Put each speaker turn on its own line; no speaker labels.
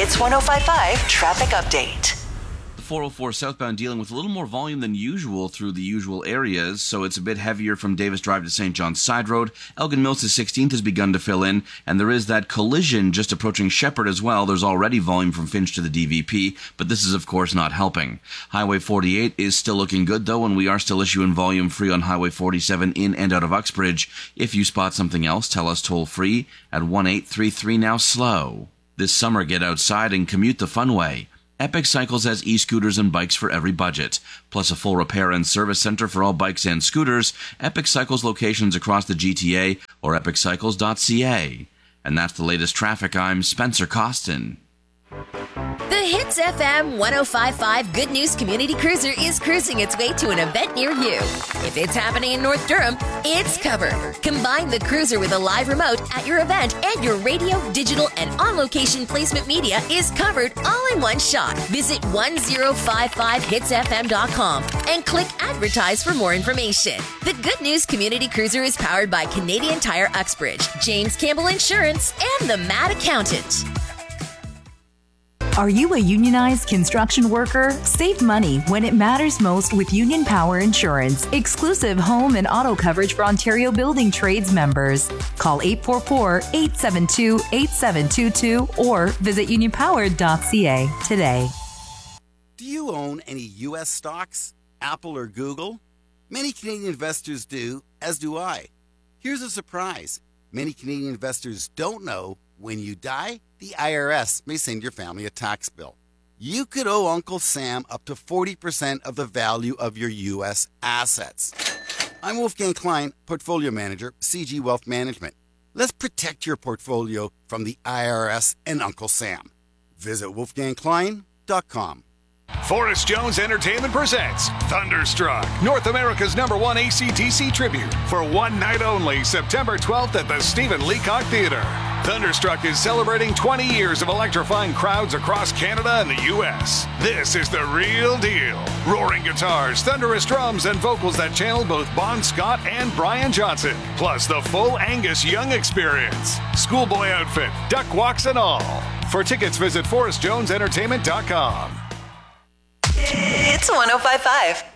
Hits 105.5 Traffic Update.
404 southbound dealing with a little more volume than usual through the usual areas, so it's a bit heavier from Davis Drive to St. John's Side Road. Elgin Mills to 16th has begun to fill in, and there is that collision just approaching Shepherd as well. There's already volume from Finch to the DVP, but this is of course not helping. Highway 48 is still looking good though, and we are still issuing volume free on Highway 47 in and out of Uxbridge. If you spot something else, tell us toll free at 1-833 now slow. This summer, get outside and commute the fun way. Epic Cycles has e-scooters and bikes for every budget, plus a full repair and service center for all bikes and scooters. Epic Cycles locations across the GTA or epiccycles.ca. And that's the latest traffic. I'm Spencer Costin.
The Hits FM 105.5 Good News Community Cruiser is cruising its way to an event near you. If it's happening in North Durham, it's covered. Combine the cruiser with a live remote at your event, and your radio, digital, and on-location placement media is covered all in one shot. Visit 1055hitsfm.com and click Advertise for more information. The Good News Community Cruiser is powered by Canadian Tire Uxbridge, James Campbell Insurance, and the Mad Accountant.
Are you a unionized construction worker? Save money when it matters most with Union Power Insurance. Exclusive home and auto coverage for Ontario Building Trades members. Call 844-872-8722 or visit unionpower.ca today.
Do you own any U.S. stocks, Apple or Google? Many Canadian investors do, as do I. Here's a surprise. Many Canadian investors don't know when you die, the IRS may send your family a tax bill. You could owe Uncle Sam up to 40% of the value of your U.S. assets. I'm Wolfgang Klein, Portfolio Manager, CG Wealth Management. Let's protect your portfolio from the IRS and Uncle Sam. Visit wolfgangklein.com.
Forrest Jones Entertainment presents Thunderstruck, North America's #1 AC/DC tribute, for one night only, September 12th at the Stephen Leacock Theatre. Thunderstruck is celebrating 20 years of electrifying crowds across Canada and the U.S. This is the real deal. Roaring guitars, thunderous drums, and vocals that channel both Bon Scott and Brian Johnson, plus the full Angus Young experience. Schoolboy outfit, duck walks and all. For tickets, visit forrestjonesentertainment.com.
It's 105.5.